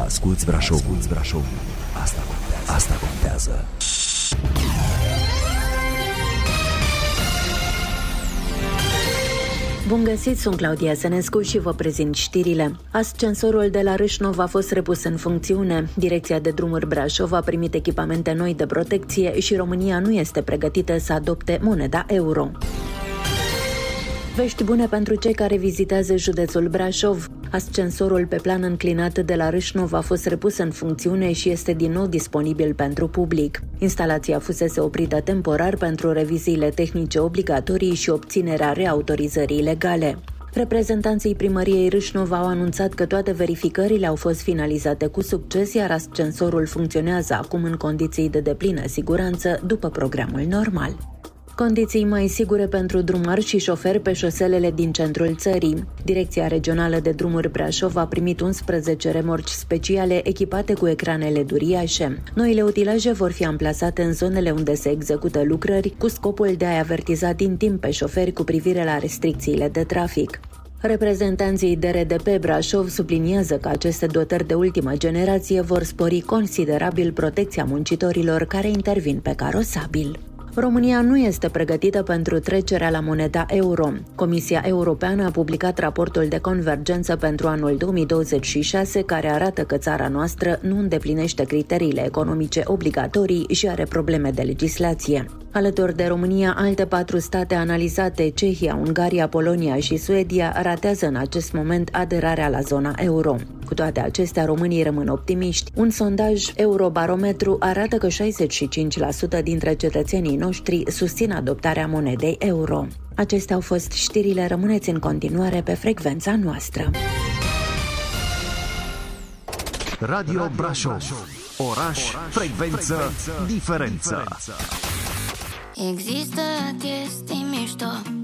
Asculți Brașovul. Asta contează. Bun găsit, sunt Claudia Sănescu și vă prezint știrile. Ascensorul de la Râșnov a fost repus în funcțiune. Direcția de drumuri Brașov a primit echipamente noi de protecție și România nu este pregătită să adopte moneda euro. Vești bune pentru cei care vizitează județul Brașov. Ascensorul pe plan înclinat de la Râșnov a fost repus în funcțiune și este din nou disponibil pentru public. Instalația fusese oprită temporar pentru reviziile tehnice obligatorii și obținerea reautorizării legale. Reprezentanții primăriei Râșnov au anunțat că toate verificările au fost finalizate cu succes, iar ascensorul funcționează acum în condiții de deplină siguranță după programul normal. Condiții mai sigure pentru drumari și șoferi pe șoselele din centrul țării. Direcția Regională de Drumuri Brașov a primit 11 remorci speciale echipate cu ecrane LED uriașe. Noile utilaje vor fi amplasate în zonele unde se execută lucrări, cu scopul de a-i avertiza din timp pe șoferi cu privire la restricțiile de trafic. Reprezentanții DRDP Brașov subliniază că aceste dotări de ultimă generație vor spori considerabil protecția muncitorilor care intervin pe carosabil. România nu este pregătită pentru trecerea la moneda euro. Comisia Europeană a publicat raportul de convergență pentru anul 2026, care arată că țara noastră nu îndeplinește criteriile economice obligatorii și are probleme de legislație. Alături de România, alte 4 state analizate, Cehia, Ungaria, Polonia și Suedia, ratează în acest moment aderarea la zona euro. Cu toate acestea, românii rămân optimiști. Un sondaj Eurobarometru arată că 65% dintre cetățenii noștri susțin adoptarea monedei euro. Acestea au fost știrile, rămâneți în continuare pe frecvența noastră. Radio Brașov. Oraș, frecvență, diferență. Există chestii mișto